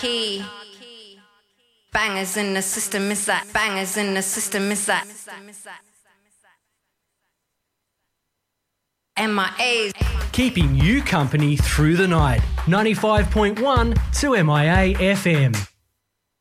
key. Bangers in the system, is that? Bangers in the system, is that? MIAs. Keeping you company through the night. 95.1 to MIA FM.